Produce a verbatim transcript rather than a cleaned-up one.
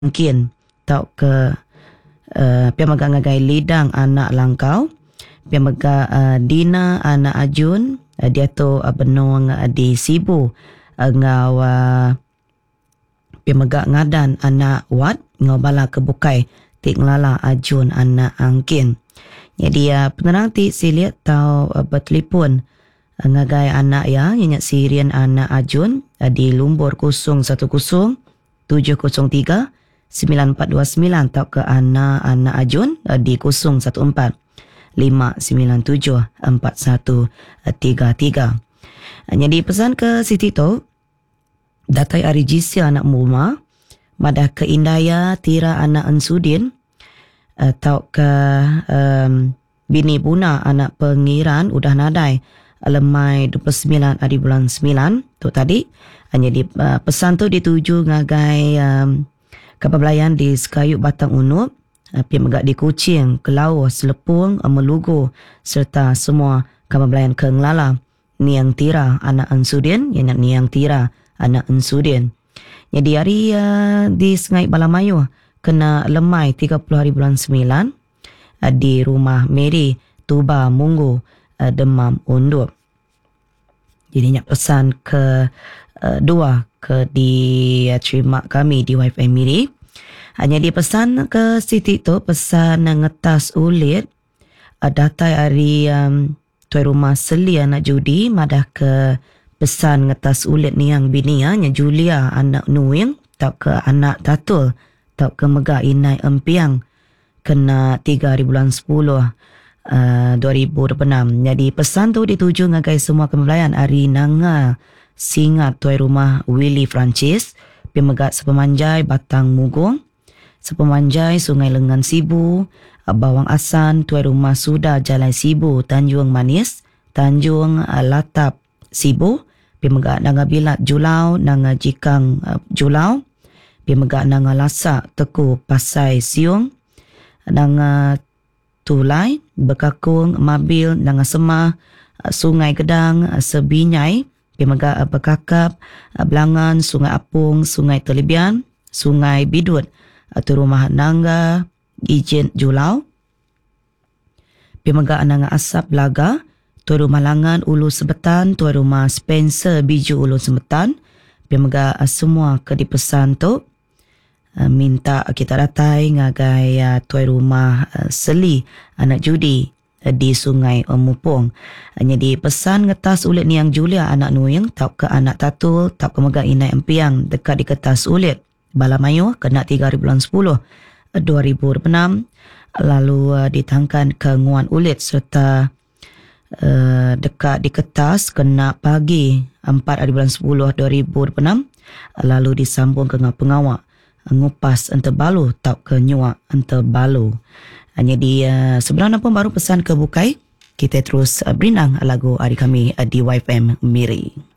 mungkin tau ke uh, pia maga ngagai lidang anak langkau, pia maga uh, Dina anak Ajun, uh, dia tu uh, benong uh, di Sibu uh, ngau uh, pia maga ngadan anak Wat ngau bala kebukai tik ngelala Ajun anak Angkin. Jadi uh, penerang ti silit tau uh, bertelefon uh, ngagai anak ya nyanyak Sirian anak Ajun uh, di Lumbur kosong satu kosong tujuh kosong tiga sembilan empat dua sembilan tau ke anak-anak Ajun uh, di kosong satu empat lima sembilan tujuh empat satu tiga tiga. Uh, jadi pesan ke Siti tu, datai Arijisia anak Muma, madah ke Indaya Tira anak Ensudin, uh, tau ke um, Bini Buna anak Pengiran udah nadai lemai dua puluh sembilan hari bulan sembilan tu tadi. Uh, jadi uh, pesan tu dituju ngagai um, Kapabelayan di Sekayuk Batang Unup, pi megak di Kuching, Kelauh, Selepung, Melugu serta semua Kapabelayan ke Ngelala. Niang Tira anak Ensudin, yang Niang Tira anak Ensudin. Jadi hari uh, di Sengai Balamayu kena lemai tiga puluh hari bulan sembilan uh, di rumah Mary Tuba Munggu uh, Demam Undup. Jadi nyak pesan ke uh, dua ke di uh, terima kami di wifi Miri. Hanya di pesan ke Siti tu pesan ngetas ulit uh, datai hari um, tuai rumah Seli anak Judi madah ke pesan ngetas ulit ni yang bini ya, Julia anak Nuing tau ke anak Tatul tau ke Mega Inai Empiang kena tiga hari bulan sepuluh uh, dua ribu dua puluh enam. Jadi pesan tu dituju ngagai semua kembelayan hari nanga singat tuai rumah Willy Francis, pemegat Sepemanjai Batang Mugung, Sepemanjai Sungai Lengan Sibu, Bawang Asan tuai rumah Suda Jalan Sibu Tanjung Manis, Tanjung Latap Sibu, pemegat Nanga Bilat Julau, Nanga Jikang Julau, pemegat Nanga Lasak Teku Pasai Siung, Nanga Tulai Bekakung Mabil, Nanga Semah Sungai Gedang Sebinyai, pemegat Bekakap Belangan, Sungai Apung, Sungai Telibian, Sungai Bidut atau rumah Nangga Ijen Julau, pemegat Nanga Asap Laga, tuai rumah Langan Ulu Sebetan, tuai rumah Spencer Biju Ulu Sebetan, pemegat semua ke dipesan tu minta kita datai ngagai tuai rumah Seli anak Judi di Sungai Mupung. Hanya di pesan ngetas ulit ni yang Julia anak Nuyeng tau ke anak Tatul tau ke Mega Inai Empiang dekat di kertas ulit Balamayu kena tiga hari bulan sepuluh dua ribu dua puluh enam, lalu uh, ditangkan ke Nguan Ulit serta uh, dekat di kertas kena pagi empat hari bulan sepuluh dua ribu dua puluh enam, lalu disambung ke pengawak ngupas ente balu tau ke nyuak ente balu. Hanya di uh, sebenarnya pun baru pesan ke bukai, kita terus uh, berinang lagu hari kami uh, di Y F M Miri.